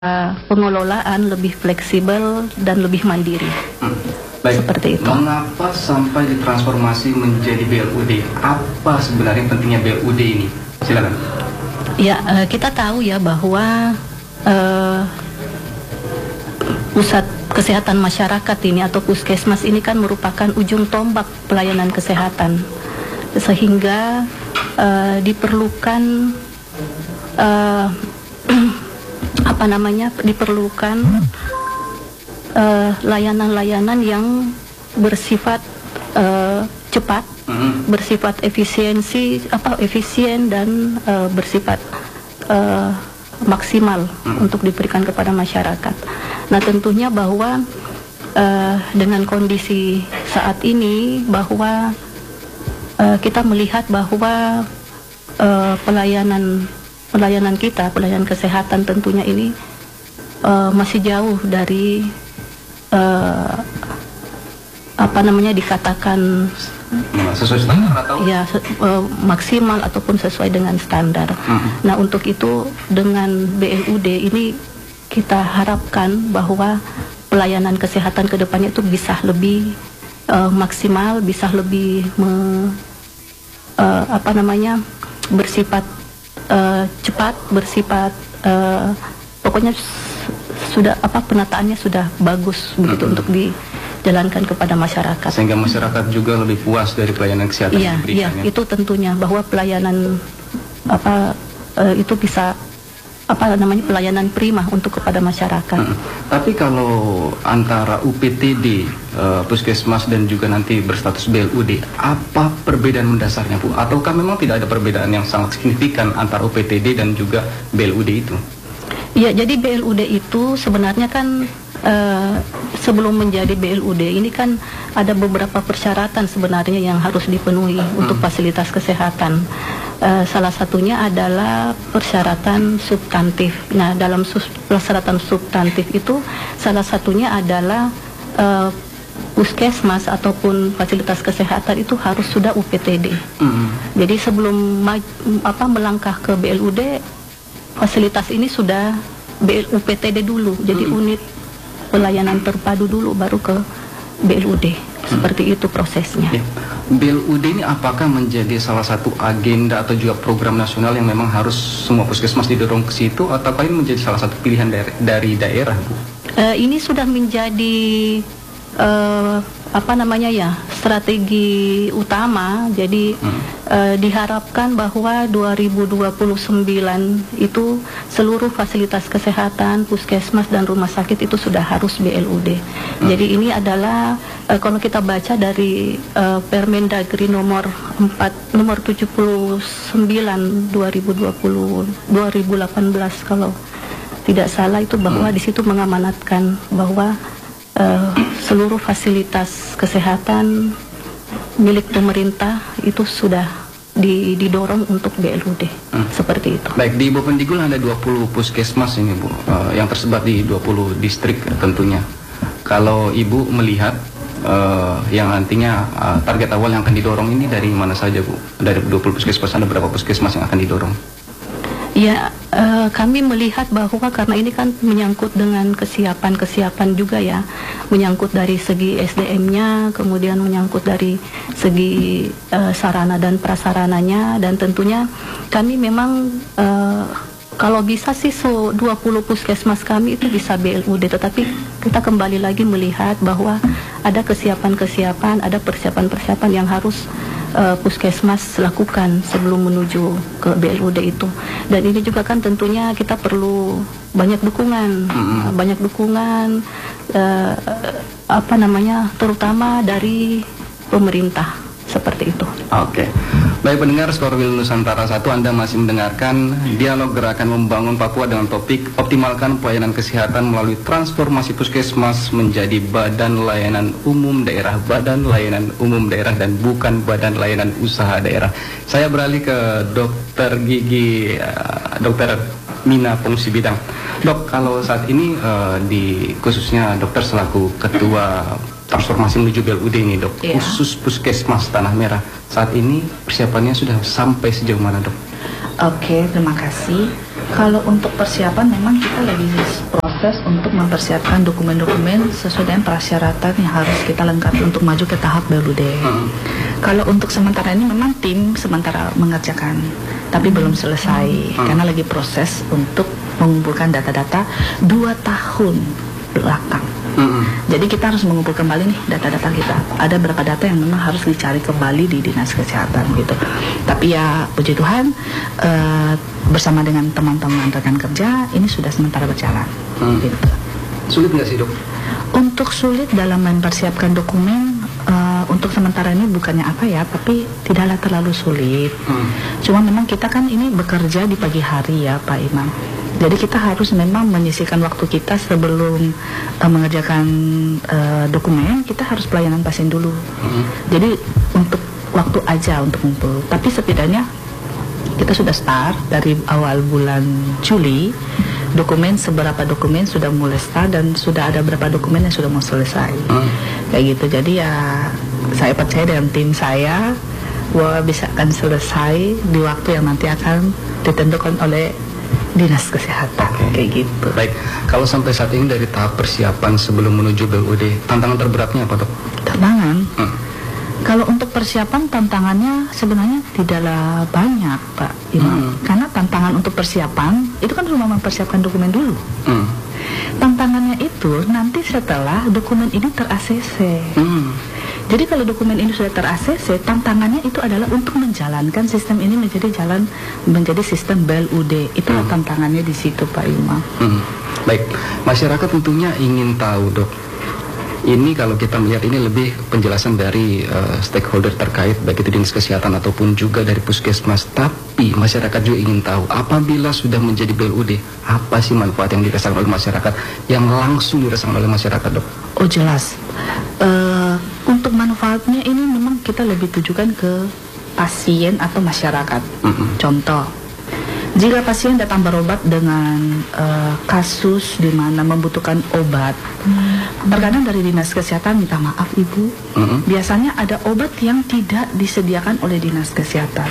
pengelolaan lebih fleksibel dan lebih mandiri. Baik, seperti itu. Mengapa sampai ditransformasi menjadi BLUD? Apa sebenarnya pentingnya BLUD ini? Silakan. Ya, kita tahu ya bahwa pusat kesehatan masyarakat ini atau puskesmas ini kan merupakan ujung tombak pelayanan kesehatan, sehingga diperlukan diperlukan layanan-layanan yang bersifat cepat, bersifat efisien dan bersifat maksimal untuk diberikan kepada masyarakat. Nah, tentunya bahwa dengan kondisi saat ini bahwa kita melihat bahwa pelayanan kesehatan tentunya ini masih jauh dari dikatakan sesuai standar atau ya maksimal ataupun sesuai dengan standar. Nah, untuk itu dengan BLUD ini kita harapkan bahwa pelayanan kesehatan ke depannya itu bisa lebih maksimal, bisa lebih bersifat cepat, bersifat pokoknya sudah penataannya sudah bagus begitu untuk dijalankan kepada masyarakat. Sehingga masyarakat juga lebih puas dari pelayanan kesehatan yang diberikan. Iya, itu tentunya bahwa pelayanan itu bisa pelayanan prima untuk kepada masyarakat. Tapi kalau antara UPTD, puskesmas dan juga nanti berstatus BLUD, apa perbedaan mendasarnya, Bu? Ataukah memang tidak ada perbedaan yang sangat signifikan antara UPTD dan juga BLUD itu? Ya, jadi BLUD itu sebenarnya kan sebelum menjadi BLUD ini kan ada beberapa persyaratan sebenarnya yang harus dipenuhi untuk fasilitas kesehatan. Salah satunya adalah persyaratan substantif. Nah, dalam persyaratan substantif itu salah satunya adalah puskesmas ataupun fasilitas kesehatan itu harus sudah UPTD. Jadi sebelum melangkah ke BLUD, fasilitas ini sudah UPTD dulu. Jadi unit pelayanan terpadu dulu baru ke BLUD. Seperti itu prosesnya. Ya. BLUD ini apakah menjadi salah satu agenda atau juga program nasional yang memang harus semua puskesmas didorong ke situ, atau ini menjadi salah satu pilihan dari daerah, Bu? Ini sudah menjadi strategi utama. Jadi diharapkan bahwa 2029 itu seluruh fasilitas kesehatan, puskesmas dan rumah sakit itu sudah harus BLUD. Jadi ini adalah kalau kita baca dari Permendagri nomor 79 2018 kalau tidak salah, itu bahwa di situ mengamanatkan bahwa seluruh fasilitas kesehatan milik pemerintah itu sudah didorong untuk BLUD. Seperti itu. Baik, di Bovendigul ada 20 puskesmas ini, Bu, yang tersebar di 20 distrik tentunya. Kalau Ibu melihat yang nantinya target awal yang akan didorong ini dari mana saja, Bu? Dari 20 puskesmas ada berapa puskesmas yang akan didorong? Ya, kami melihat bahwa karena ini kan menyangkut dengan kesiapan juga ya, menyangkut dari segi SDM-nya, kemudian menyangkut dari segi sarana dan prasarananya, dan tentunya kami memang kalau bisa sih 20 puskesmas kami itu bisa BLUD, tetapi kita kembali lagi melihat bahwa ada kesiapan-kesiapan, ada persiapan-persiapan yang harus puskesmas lakukan sebelum menuju ke BLUD itu. Dan ini juga kan tentunya kita perlu banyak dukungan, terutama dari pemerintah, seperti itu. Oke. Baik pendengar Skorwil Nusantara 1, Anda masih mendengarkan dialog gerakan membangun Papua dengan topik optimalkan pelayanan kesehatan melalui transformasi puskesmas menjadi badan layanan umum daerah, badan layanan umum daerah dan bukan badan layanan usaha daerah. Saya beralih ke Dokter Gigi, Dokter Mina Pengungsi Bidang. Dok, kalau saat ini di khususnya dokter selaku ketua transformasi menuju BLUD ini, Dok, khusus puskesmas Tanah Merah, saat ini persiapannya sudah sampai sejauh mana, Dok? Oke, terima kasih. Kalau untuk persiapan memang kita lagi proses untuk mempersiapkan dokumen-dokumen sesuai dengan persyaratan yang harus kita lengkapi untuk maju ke tahap BLUD. Kalau untuk sementara ini memang tim sementara mengerjakan, tapi belum selesai karena lagi proses untuk mengumpulkan data-data 2 tahun belakang. Jadi kita harus mengumpul kembali nih data-data kita. Ada berapa data yang memang harus dicari kembali di Dinas Kesehatan gitu. Tapi ya puji Tuhan bersama dengan teman-teman rekan kerja ini sudah sementara berjalan. Gitu. Sulit nggak sih dok? Untuk sulit dalam mempersiapkan dokumen untuk sementara ini bukannya apa ya, tapi tidaklah terlalu sulit. Cuma memang kita kan ini bekerja di pagi hari ya Pak Imam. Jadi kita harus memang menyisihkan waktu kita sebelum mengerjakan dokumen, kita harus pelayanan pasien dulu. Jadi untuk waktu aja untuk ngumpul. Tapi setidaknya kita sudah start dari awal bulan Juli. Beberapa dokumen sudah mulai start dan sudah ada beberapa dokumen yang sudah mau selesai. Kayak gitu. Jadi ya saya percaya dengan tim saya bahwa bisa akan selesai di waktu yang nanti akan ditentukan oleh Dinas Kesehatan. Kayak gitu. Baik, kalau sampai saat ini dari tahap persiapan sebelum menuju BLUD, tantangan terberatnya apa dok? Tantangan? Kalau untuk persiapan tantangannya sebenarnya tidaklah banyak Pak Imam. Karena tantangan untuk persiapan itu kan cuma mempersiapkan dokumen dulu. Tantangannya itu nanti setelah dokumen ini ter-ACC. Jadi kalau dokumen ini sudah ter-ACC, tantangannya itu adalah untuk menjalankan sistem ini menjadi sistem BLUD. Itulah tantangannya di situ Pak Imam. Baik, masyarakat tentunya ingin tahu dok. Ini kalau kita melihat ini lebih penjelasan dari stakeholder terkait, baik itu Dinas Kesehatan ataupun juga dari Puskesmas. Tapi masyarakat juga ingin tahu, apabila sudah menjadi BLUD, apa sih manfaat yang dirasakan oleh masyarakat, yang langsung dirasakan oleh masyarakat dok? Oh jelas. Untuk manfaatnya ini memang kita lebih tujukan ke pasien atau masyarakat. Contoh, jika pasien datang berobat dengan kasus di mana membutuhkan obat, terkadang dari Dinas Kesehatan minta maaf Ibu, biasanya ada obat yang tidak disediakan oleh Dinas Kesehatan.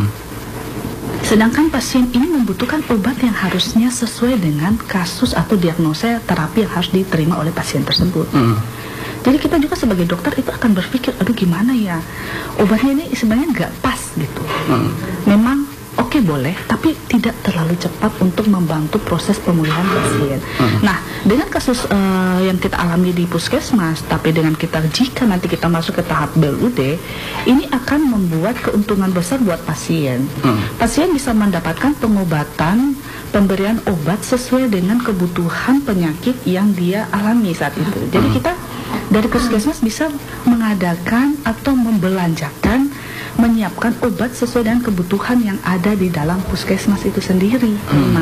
Sedangkan pasien ini membutuhkan obat yang harusnya sesuai dengan kasus atau diagnosa terapi yang harus diterima oleh pasien tersebut. Jadi kita juga sebagai dokter itu akan berpikir, aduh gimana ya, obatnya ini sebenarnya nggak pas gitu. Memang oke boleh, tapi tidak terlalu cepat untuk membantu proses pemulihan pasien. Nah, dengan kasus yang kita alami di Puskesmas, tapi dengan jika nanti kita masuk ke tahap BLUD, ini akan membuat keuntungan besar buat pasien. Pasien bisa mendapatkan pengobatan, pemberian obat sesuai dengan kebutuhan penyakit yang dia alami saat itu. Jadi kita dari Puskesmas bisa mengadakan atau membelanjakan, menyiapkan obat sesuai dengan kebutuhan yang ada di dalam Puskesmas itu sendiri.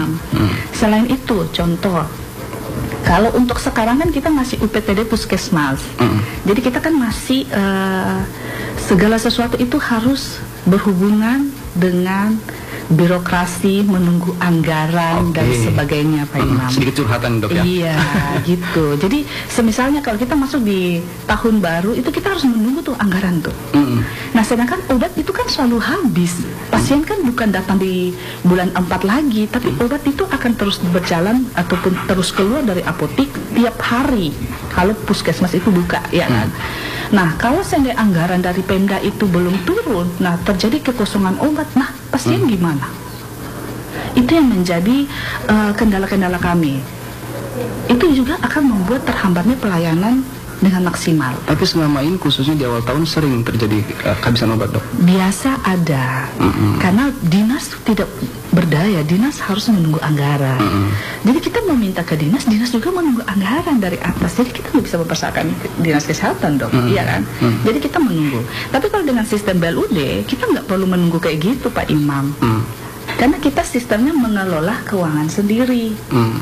Selain itu, contoh, kalau untuk sekarang kan kita masih UPTD Puskesmas. Jadi kita kan masih segala sesuatu itu harus berhubungan dengan birokrasi, menunggu anggaran dan sebagainya Pak Imam. Sedikit curhatan dok ya? Iya gitu. Jadi semisalnya kalau kita masuk di tahun baru itu kita harus menunggu tuh anggaran tuh. Nah sedangkan obat itu kan selalu habis. Pasien kan bukan datang di bulan 4 lagi, tapi obat itu akan terus berjalan ataupun terus keluar dari apotik tiap hari kalau Puskesmas itu buka, ya kan? Nah kalau seandainya anggaran dari Pemda itu belum turun, nah terjadi kekosongan obat, nah pasien gimana? Itu yang menjadi kendala-kendala kami. Itu juga akan membuat terhambatnya pelayanan dengan maksimal. Tapi selama ini khususnya di awal tahun sering terjadi kehabisan obat dok? Biasa ada, karena dinas tidak berdaya, dinas harus menunggu anggaran. Jadi kita meminta ke dinas juga menunggu anggaran dari atas. Jadi kita nggak bisa mempersalahkan Dinas Kesehatan dok, iya kan? Jadi kita menunggu. Tapi kalau dengan sistem BLUD, kita nggak perlu menunggu kayak gitu Pak Imam. Karena kita sistemnya mengelola keuangan sendiri.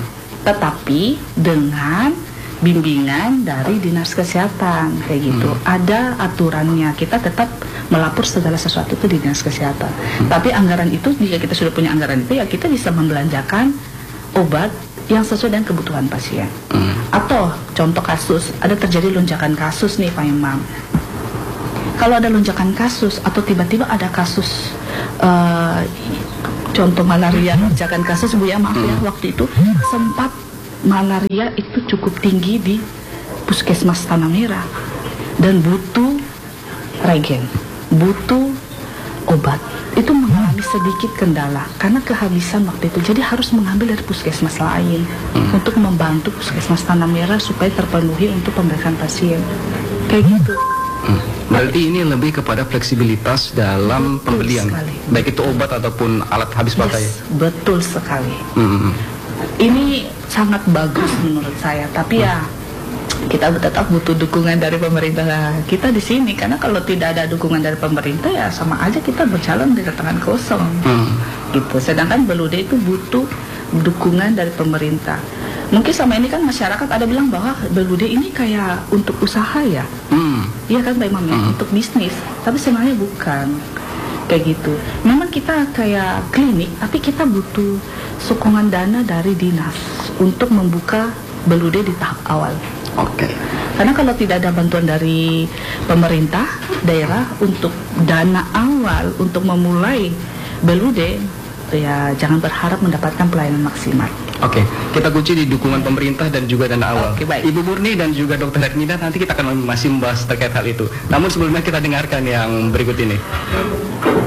Tetapi dengan bimbingan dari Dinas Kesehatan kayak gitu. Ada aturannya, kita tetap melapor segala sesuatu ke Dinas Kesehatan. Tapi anggaran itu, jika kita sudah punya anggaran itu, ya kita bisa membelanjakan obat yang sesuai dengan kebutuhan pasien. Atau contoh kasus, ada terjadi lonjakan kasus nih Pak Imam. Kalau ada lonjakan kasus atau tiba-tiba ada kasus contoh malaria lonjakan kasus Bu ya, maaf ya, waktu itu sempat malaria itu cukup tinggi di Puskesmas Tanah Merah dan butuh regen, butuh obat. Itu mengalami sedikit kendala karena kehabisan waktu itu. Jadi harus mengambil dari puskesmas lain untuk membantu Puskesmas Tanah Merah supaya terpenuhi untuk pemeriksaan pasien. Kayak gitu. Berarti ini lebih kepada fleksibilitas dalam pembelian, sekali. baik itu obat ataupun alat habis pakai. Yes, betul sekali. Ini sangat bagus menurut saya, tapi ya kita tetap butuh dukungan dari pemerintah kita di sini, karena kalau tidak ada dukungan dari pemerintah ya sama aja kita berjalan dengan tangan kosong. Gitu. Sedangkan Belude itu butuh dukungan dari pemerintah. Mungkin sama ini kan masyarakat ada bilang bahwa Belude ini kayak untuk usaha ya. Iya kan Pak Imam ya, untuk bisnis. Tapi sebenarnya bukan kayak gitu. Memang kita kayak klinik, tapi kita butuh sokongan dana dari dinas untuk membuka Belude di tahap awal. Oke. Karena kalau tidak ada bantuan dari pemerintah daerah untuk dana awal untuk memulai Belude, ya jangan berharap mendapatkan pelayanan maksimal. Oke, kita kunci di dukungan pemerintah dan juga dana awal. Oke, baik. Ibu Murni dan juga Dr. Hermina, nanti kita akan masih membahas terkait hal itu. Namun sebelumnya kita dengarkan yang berikut ini.